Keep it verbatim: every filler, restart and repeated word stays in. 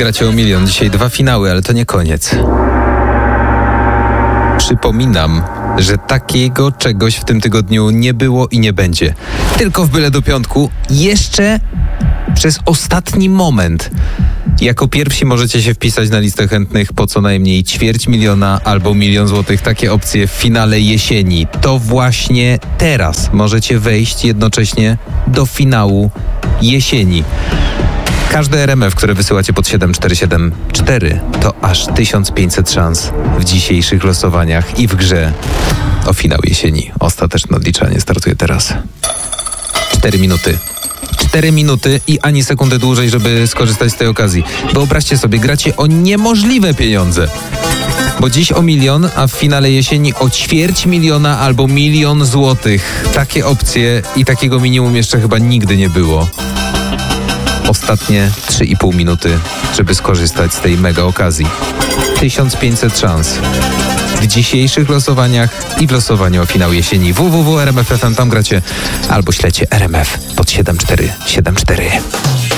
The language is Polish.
Gracie o milion. Dzisiaj dwa finały, ale to nie koniec. Przypominam, że takiego czegoś w tym tygodniu nie było i nie będzie. Tylko w byle do piątku, jeszcze przez ostatni moment. Jako pierwsi możecie się wpisać na listę chętnych po co najmniej ćwierć miliona albo milion złotych. Takie opcje w finale jesieni. To właśnie teraz możecie wejść jednocześnie do finału jesieni. Każde R M F, które wysyłacie pod siedem cztery siedem cztery, to aż tysiąc pięćset szans w dzisiejszych losowaniach i w grze o finał jesieni. Ostateczne odliczanie startuje teraz. Cztery minuty. Cztery minuty i ani sekundy dłużej, żeby skorzystać z tej okazji. Wyobraźcie sobie, gracie o niemożliwe pieniądze. Bo dziś o milion, a w finale jesieni o ćwierć miliona albo milion złotych. Takie opcje i takiego minimum jeszcze chyba nigdy nie było. Ostatnie trzy i pół minuty, żeby skorzystać z tej mega okazji. tysiąc pięćset szans w dzisiejszych losowaniach i w losowaniu o finał jesieni. w w w kropka r m f kropka f m, tam gracie albo śledźcie R M F pod siedem cztery siedem cztery.